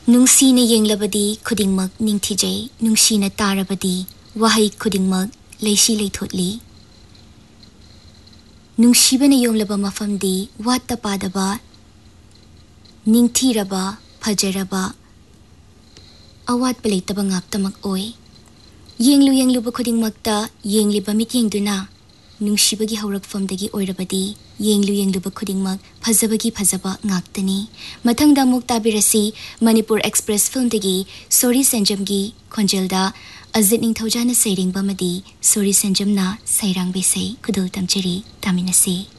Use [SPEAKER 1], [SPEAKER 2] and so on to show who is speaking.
[SPEAKER 1] नुंसीना येंगलबदी खुदिंगमक निंगथिजै नुंसीना तारबदी वहाई खुदिंगमक Lesi लेथोटली नुंसीबना योंगलबा मफमदी वात्ता पादबा निंगथिरबा फजरबा अवात्पा लेतबा ngaktamak oy येंगलुबा खुदिंगमकता येंगलिबा मित्येंगदुना नुंसीबगी हौरकफमदगी ओइरबदी येंगलुबा खुदिंगमक फजबगी फजबा ngakतनी मथंगदा मुक ताबिरसी Manipur express फिल्मदगी sorry सेंजमगी खोंजेलदा Ajit निंगथौजाना सैरिंगबमदी sorry सेंजमना Sairang बेसै खुदुल तमचरी तामिनसी।